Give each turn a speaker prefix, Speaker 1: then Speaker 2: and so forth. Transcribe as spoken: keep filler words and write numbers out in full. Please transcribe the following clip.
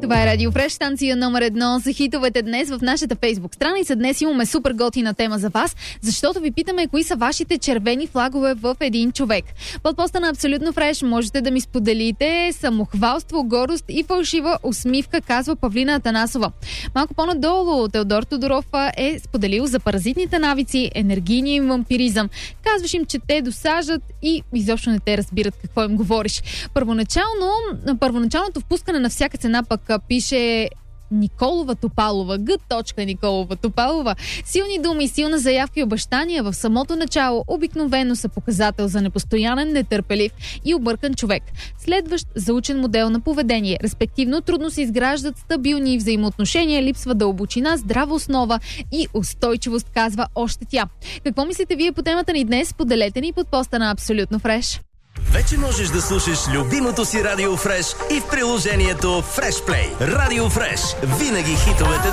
Speaker 1: Това е Радио Фреш, станция номер едно за хитовете днес в нашата Фейсбук страница. Днес имаме супер готина тема за вас, защото ви питаме кои са вашите червени флагове в един човек. Под поста на Абсолютно Фреш можете да ми споделите самохвалство, горест и фалшива усмивка, казва Павлина Атанасова. Малко по-надолу Теодор Тодоров е споделил за паразитните навици, енергийния им вампиризъм. Казваш им, че те досаждат и изобщо не те разбират какво им говориш. Първоначално, първоначалното впускане на всяка цена пък пише Николова Топалова, Г. Николова Топалова. Силни думи, силна заявка и обещания в самото начало обикновено са показател за непостоянен, нетърпелив и объркан човек. Следващ заучен модел на поведение. Респективно трудно се изграждат стабилни взаимоотношения, липсва дълбочина, здрава основа и устойчивост, казва още тя. Какво мислите вие по темата ни днес? Поделете ни под поста на Абсолютно Фреш.
Speaker 2: Вече можеш да слушаш любимото си Радио Фреш и в приложението Фреш Плей. Радио Фреш. Винаги хитовете